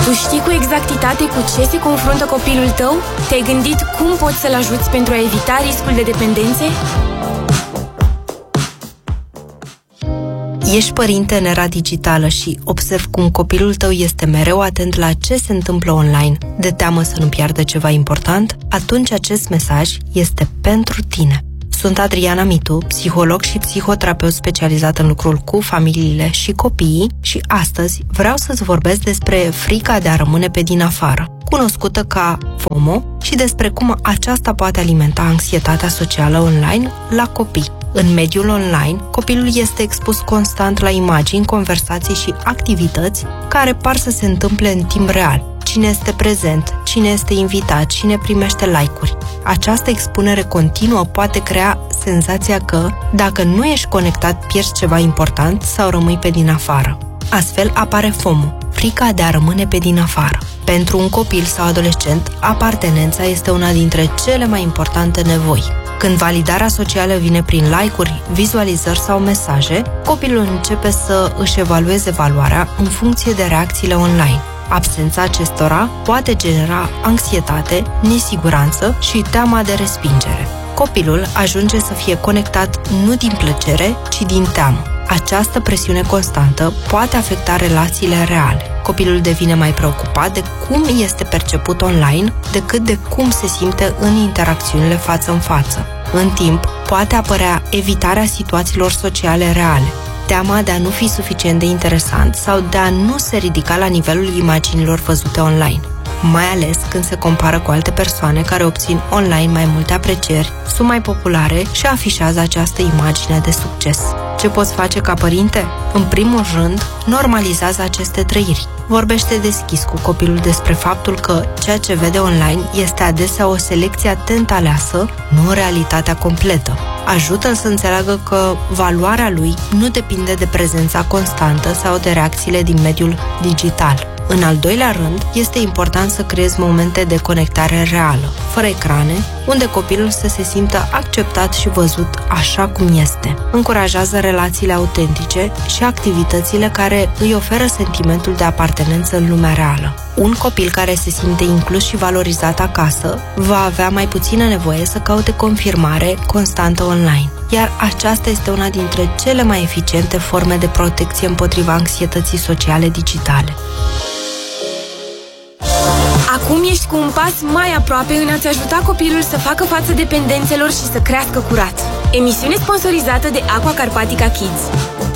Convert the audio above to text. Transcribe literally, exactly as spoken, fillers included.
Tu știi cu exactitate cu ce se confruntă copilul tău? Te-ai gândit cum poți să-l ajuți pentru a evita riscul de dependențe? Ești părinte în era digitală și observ cum copilul tău este mereu atent la ce se întâmplă online, de teamă să nu piardă ceva important? Atunci acest mesaj este pentru tine. Sunt Adriana Mitu, psiholog și psihoterapeut specializat în lucrul cu familiile și copiii și astăzi vreau să-ți vorbesc despre frica de a rămâne pe din afară, cunoscută ca FOMO, și despre cum aceasta poate alimenta anxietatea socială online la copii. În mediul online, copilul este expus constant la imagini, conversații și activități care par să se întâmple în timp real. Cine este prezent, cine este invitat, cine primește like-uri. Această expunere continuă poate crea senzația că, dacă nu ești conectat, pierzi ceva important sau rămâi pe din afară. Astfel apare FOMO, frica de a rămâne pe din afară. Pentru un copil sau adolescent, apartenența este una dintre cele mai importante nevoi. Când validarea socială vine prin like-uri, vizualizări sau mesaje, copilul începe să își evalueze valoarea în funcție de reacțiile online. Absența acestora poate genera anxietate, nesiguranță și teama de respingere. Copilul ajunge să fie conectat nu din plăcere, ci din teamă. Această presiune constantă poate afecta relațiile reale. Copilul devine mai preocupat de cum este perceput online decât de cum se simte în interacțiunile față în față. În timp, poate apărea evitarea situațiilor sociale reale, teama de a nu fi suficient de interesant sau de a nu se ridica la nivelul imaginilor văzute online, mai ales când se compară cu alte persoane care obțin online mai multe aprecieri, sunt mai populare și afișează această imagine de succes. Ce poți face ca părinte? În primul rând, normalizează aceste trăiri. Vorbește deschis cu copilul despre faptul că ceea ce vede online este adesea o selecție atent aleasă, nu realitatea completă. Ajută-l să înțeleagă că valoarea lui nu depinde de prezența constantă sau de reacțiile din mediul digital. În al doilea rând, este important să creezi momente de conectare reală, fără ecrane, unde copilul să se simtă acceptat și văzut așa cum este. Încurajează relațiile autentice și activitățile care îi oferă sentimentul de apartenență în lumea reală. Un copil care se simte inclus și valorizat acasă va avea mai puțină nevoie să caute confirmare constantă online, iar aceasta este una dintre cele mai eficiente forme de protecție împotriva anxietății sociale digitale. Acum ești cu un pas mai aproape în a-ți ajuta copilul să facă față dependențelor și să crească curat. Emisiune sponsorizată de Aqua Carpatica Kids.